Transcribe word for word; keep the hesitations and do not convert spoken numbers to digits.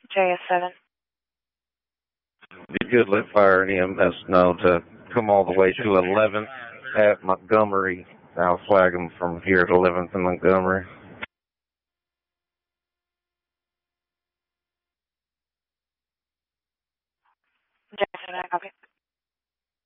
J S seven. Be good, let fire and E M S know to come all the way to eleventh at Montgomery. I'll flag them from here at eleventh and Montgomery. J S seven, I copy.